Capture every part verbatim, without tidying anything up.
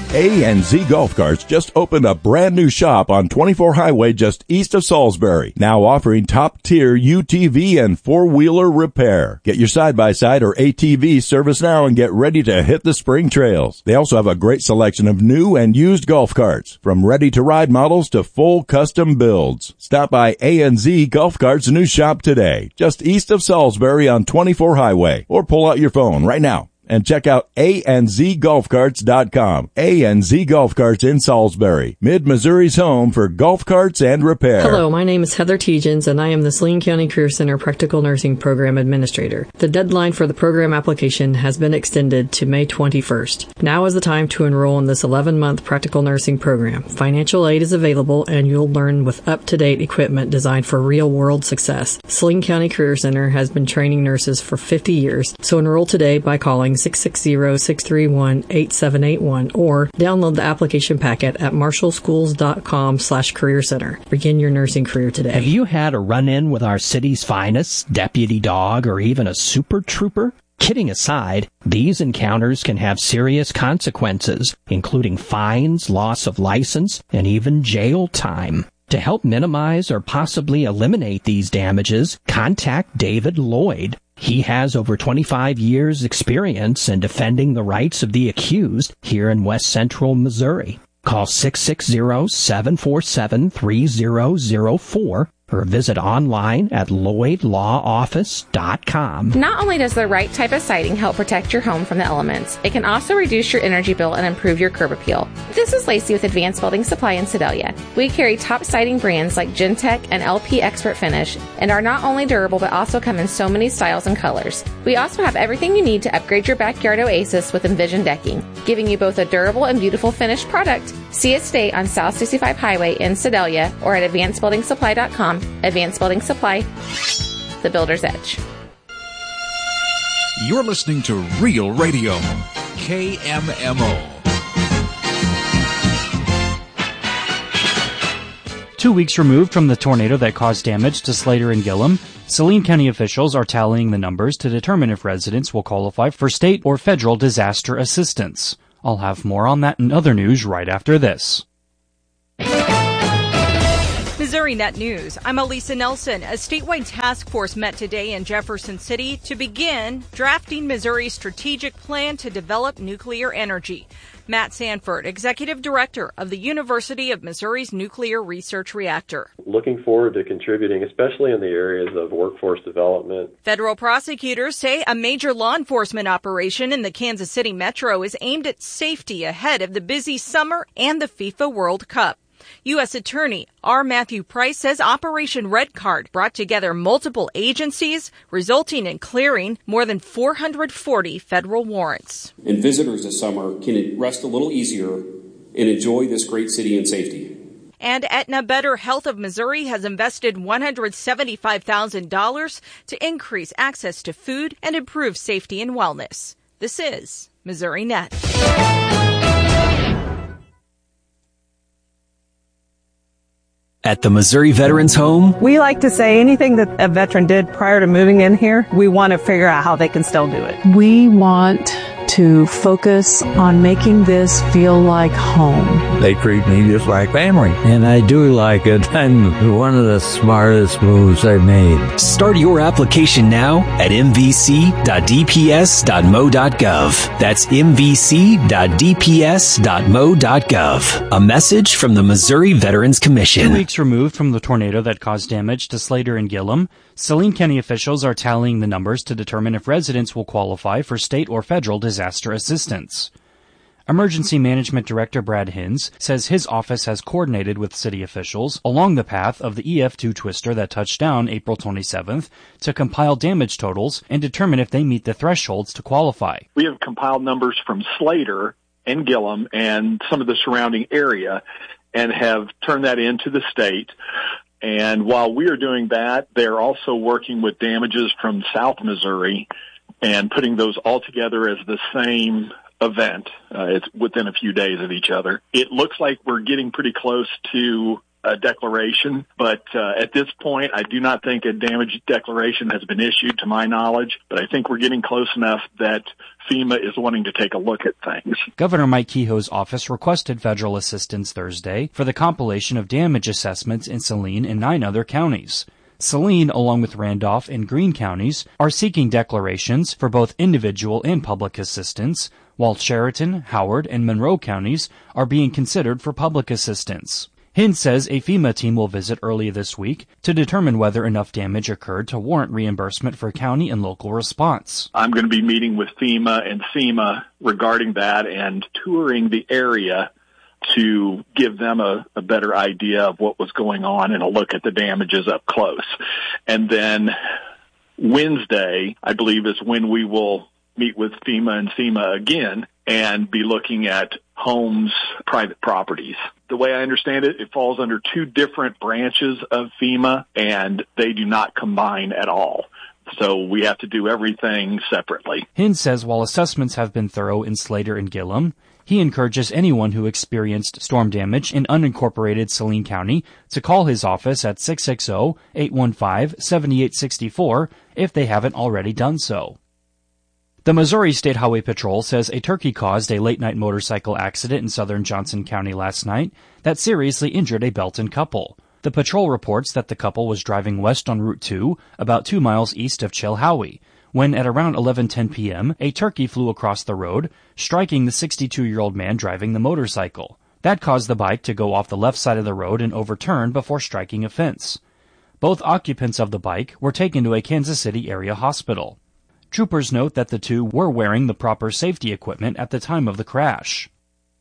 A and Z Golf Carts just opened a brand new shop on twenty-four Highway just east of Salisbury, now offering top-tier U T V and four-wheeler repair. Get your side-by-side or A T V service now and get ready to hit the spring trails. They also have a great selection of new and used golf carts, from ready-to-ride models to full custom builds. Stop by A and Z Golf Carts' new shop today, just east of Salisbury on twenty-four Highway, or pull out your phone right now and check out A and Z golf carts dot com. A and Z Golf Carts in Salisbury, Mid-Missouri's home for golf carts and repair. Hello, my name is Heather Tegens, and I am the Saline County Career Center Practical Nursing Program Administrator. The deadline for the program application has been extended to May twenty-first. Now is the time to enroll in this eleven-month practical nursing program. Financial aid is available, and you'll learn with up-to-date equipment designed for real-world success. Saline County Career Center has been training nurses for fifty years, so enroll today by calling six six zero, six three one, eight seven eight one or download the application packet at marshallschools.com slash career center. Begin your nursing career today. Have you had a run-in with our city's finest, deputy dog, or even a super trooper? Kidding aside, these encounters can have serious consequences, including fines, loss of license, and even jail time. To help minimize or possibly eliminate these damages, contact David Lloyd. He has over twenty-five years experience in defending the rights of the accused here in West Central Missouri. Call six six zero, seven four seven, three zero zero four or visit online at lloyd law office dot com. Not only does the right type of siding help protect your home from the elements, it can also reduce your energy bill and improve your curb appeal. This is Lacey with Advanced Building Supply in Sedalia. We carry top siding brands like Gentech and L P Expert Finish and are not only durable but also come in so many styles and colors. We also have everything you need to upgrade your backyard oasis with Envision Decking, giving you both a durable and beautiful finished product. See us today on South sixty-five Highway in Sedalia or at advanced building supply dot com. Advanced Building Supply, the Builder's Edge. You're listening to Real Radio, K M M O. Two weeks removed from the tornado that caused damage to Slater and Gillum, Saline County officials are tallying the numbers to determine if residents will qualify for state or federal disaster assistance. I'll have more on that and other news right after this. Missouri Net News. I'm Elisa Nelson. A statewide task force met today in Jefferson City to begin drafting Missouri's strategic plan to develop nuclear energy. Matt Sanford, Executive Director of the University of Missouri's Nuclear Research Reactor. Looking forward to contributing, especially in the areas of workforce development. Federal prosecutors say a major law enforcement operation in the Kansas City metro is aimed at safety ahead of the busy summer and the FIFA World Cup. U S. Attorney R. Matthew Price says Operation Red Card brought together multiple agencies, resulting in clearing more than four hundred forty federal warrants. And visitors this summer can rest a little easier and enjoy this great city in safety. And Aetna Better Health of Missouri has invested one hundred seventy-five thousand dollars to increase access to food and improve safety and wellness. This is Missouri Net. At the Missouri Veterans Home, we like to say anything that a veteran did prior to moving in here, we want to figure out how they can still do it. We want to focus on making this feel like home. They treat me just like family. And I do like it. I'm one of the smartest moves I've made. Start your application now at m v c dot d p s dot m o dot gov. That's m v c dot d p s dot m o dot gov. A message from the Missouri Veterans Commission. Two weeks removed from the tornado that caused damage to Slater and Gillum, Saline County officials are tallying the numbers to determine if residents will qualify for state or federal disaster assistance. Emergency Management Director Brad Hins says his office has coordinated with city officials along the path of the E F two twister that touched down April twenty-seventh to compile damage totals and determine if they meet the thresholds to qualify. We have compiled numbers from Slater and Gillum and some of the surrounding area and have turned that into the state. And while we are doing that, they're also working with damages from South Missouri and putting those all together as the same event. Uh, it's within a few days of each other. It looks like we're getting pretty close to a declaration, but uh, at this point, I do not think a damage declaration has been issued to my knowledge, but I think we're getting close enough that FEMA is wanting to take a look at things. Governor Mike Kehoe's office requested federal assistance Thursday for the compilation of damage assessments in Saline and nine other counties. Saline, along with Randolph and Greene counties, are seeking declarations for both individual and public assistance, while Sheraton, Howard, and Monroe counties are being considered for public assistance. Hinn says a FEMA team will visit early this week to determine whether enough damage occurred to warrant reimbursement for county and local response. I'm going to be meeting with FEMA and FEMA regarding that and touring the area to give them a, a better idea of what was going on and a look at the damages up close. And then Wednesday, I believe, is when we will meet with FEMA and FEMA again and be looking at homes, private properties. The way I understand it, it falls under two different branches of FEMA, and they do not combine at all. So we have to do everything separately. Hinn says while assessments have been thorough in Slater and Gillum, he encourages anyone who experienced storm damage in unincorporated Saline County to call his office at six six zero, eight one five, seven eight six four if they haven't already done so. The Missouri State Highway Patrol says a turkey caused a late-night motorcycle accident in southern Johnson County last night that seriously injured a Belton couple. The patrol reports that the couple was driving west on Route two, about two miles east of Chilhowie, when at around eleven ten p.m., a turkey flew across the road, striking the sixty-two-year-old man driving the motorcycle. That caused the bike to go off the left side of the road and overturn before striking a fence. Both occupants of the bike were taken to a Kansas City area hospital. Troopers note that the two were wearing the proper safety equipment at the time of the crash.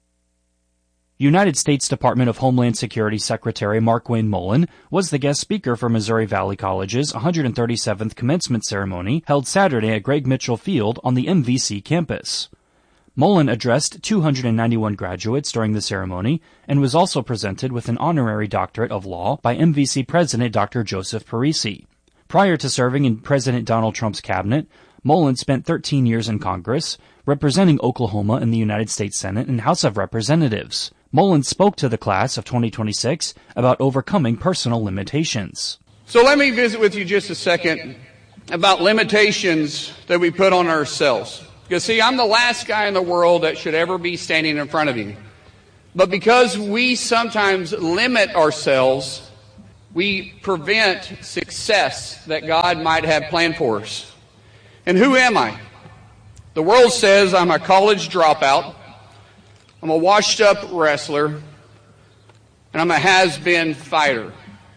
United States Department of Homeland Security Secretary Markwayne Mullin was the guest speaker for Missouri Valley College's one hundred thirty-seventh commencement ceremony held Saturday at Greg Mitchell Field on the M V C campus. Mullin addressed two hundred ninety-one graduates during the ceremony and was also presented with an honorary doctorate of law by M V C President Doctor Joseph Parisi. Prior to serving in President Donald Trump's cabinet, Mullin spent thirteen years in Congress, representing Oklahoma in the United States Senate and House of Representatives. Mullin spoke to the class of twenty twenty-six about overcoming personal limitations. So let me visit with you just a second about limitations that we put on ourselves. Because, see, I'm the last guy in the world that should ever be standing in front of you. But because we sometimes limit ourselves, we prevent success that God might have planned for us. And who am I? The world says I'm a college dropout, I'm a washed-up wrestler, and I'm a has-been fighter.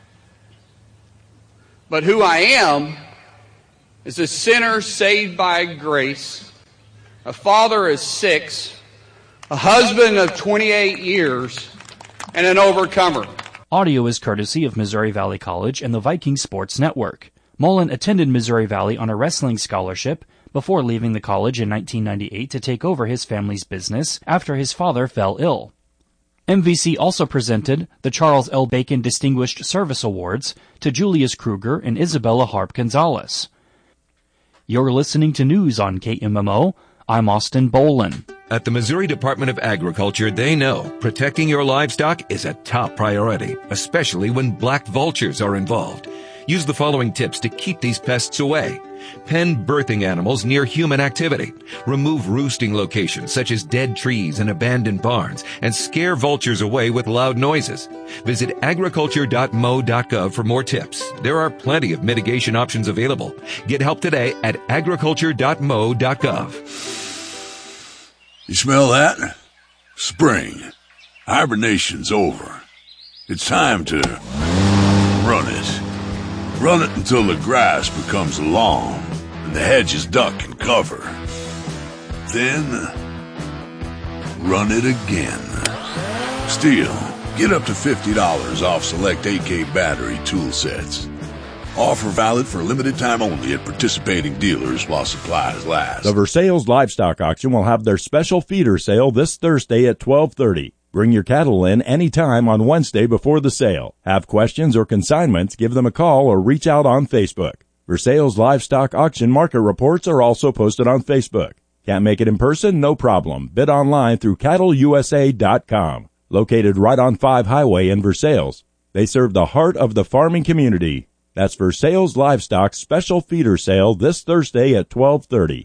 But who I am is a sinner saved by grace, a father of six, a husband of twenty-eight years, and an overcomer. Audio is courtesy of Missouri Valley College and the Viking Sports Network. Mullin attended Missouri Valley on a wrestling scholarship before leaving the college in nineteen ninety-eight to take over his family's business after his father fell ill. M V C also presented the Charles L. Bacon Distinguished Service Awards to Julius Kruger and Isabella Harp Gonzalez. You're listening to news on K M M O. I'm Austin Bolin. At the Missouri Department of Agriculture, they know protecting your livestock is a top priority, especially when black vultures are involved. Use the following tips to keep these pests away. Pen birthing animals near human activity. Remove roosting locations such as dead trees and abandoned barns, and scare vultures away with loud noises. Visit agriculture dot m o dot gov for more tips. There are plenty of mitigation options available. Get help today at agriculture dot m o dot gov. You smell that? Spring. Hibernation's over. It's time to run it. Run it until the grass becomes long and the hedges duck and cover. Then, run it again. Still, get up to fifty dollars off select A K battery tool sets. Offer valid for a limited time only at participating dealers while supplies last. The Versailles Livestock Auction will have their special feeder sale this Thursday at twelve thirty. Bring your cattle in anytime on Wednesday before the sale. Have questions or consignments, give them a call or reach out on Facebook. Versailles Livestock Auction market reports are also posted on Facebook. Can't make it in person? No problem. Bid online through cattle u s a dot com. Located right on five Highway in Versailles. They serve the heart of the farming community. That's Versailles Livestock special feeder sale this Thursday at twelve thirty.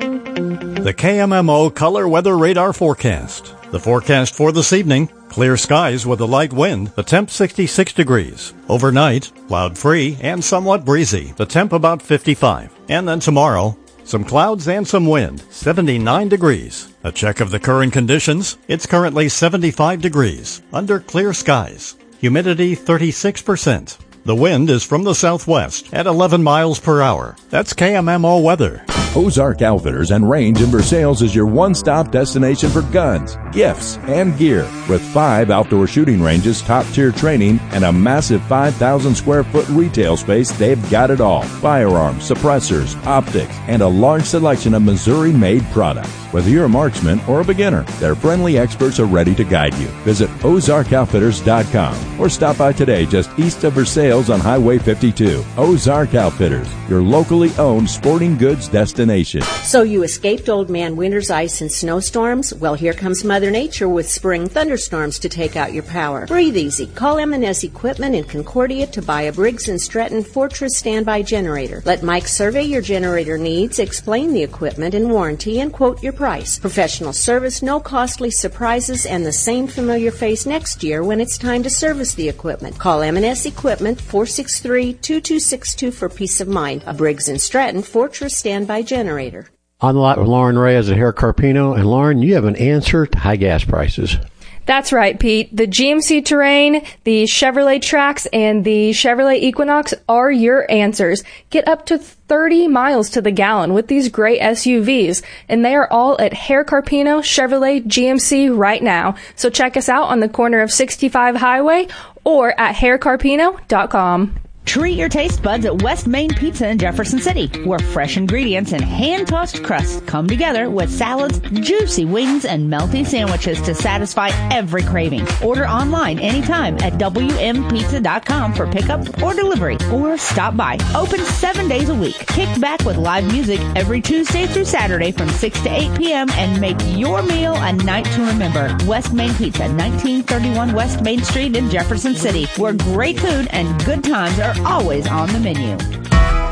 The K M M O Color Weather Radar Forecast. The forecast for this evening, clear skies with a light wind, the temp sixty-six degrees. Overnight, cloud-free and somewhat breezy, the temp about fifty-five. And then tomorrow, some clouds and some wind, seventy-nine degrees. A check of the current conditions, it's currently seventy-five degrees, under clear skies. Humidity thirty-six percent. The wind is from the southwest at eleven miles per hour. That's K M M O weather. Ozark Outfitters and Range in Versailles is your one-stop destination for guns, gifts, and gear. With five outdoor shooting ranges, top-tier training, and a massive five thousand square foot retail space, they've got it all. Firearms, suppressors, optics, and a large selection of Missouri-made products. Whether you're a marksman or a beginner, their friendly experts are ready to guide you. Visit Ozark Outfitters dot com or stop by today just east of Versailles on Highway fifty-two. Ozark Outfitters, your locally owned sporting goods destination. So you escaped old man winter's ice and snowstorms? Well, here comes Mother Nature with spring thunderstorms to take out your power. Breathe easy. Call M and S Equipment in Concordia to buy a Briggs and Stratton Fortress standby generator. Let Mike survey your generator needs, explain the equipment and warranty, and quote your price. Professional service, no costly surprises, and the same familiar face next year when it's time to service the equipment. Call M and S Equipment four six three, two two six two for peace of mind. A Briggs and Stratton Fortress standby generator. generator. On the lot with Lauren Reyes at Hair Carpino. And Lauren, you have an answer to high gas prices. That's right, Pete. The G M C Terrain, the Chevrolet Trax, and the Chevrolet Equinox are your answers. Get up to thirty miles to the gallon with these great S U Vs. And they are all at Hair Carpino Chevrolet G M C right now. So check us out on the corner of sixty-five Highway or at hair carpino dot com. Treat your taste buds at West Main Pizza in Jefferson City, where fresh ingredients and hand-tossed crusts come together with salads, juicy wings, and melty sandwiches to satisfy every craving. Order online anytime at W M pizza dot com for pickup or delivery, or stop by. Open seven days a week. Kick back with live music every Tuesday through Saturday from six to eight p.m. and make your meal a night to remember. West Main Pizza, nineteen thirty-one West Main Street in Jefferson City, where great food and good times are always on the menu.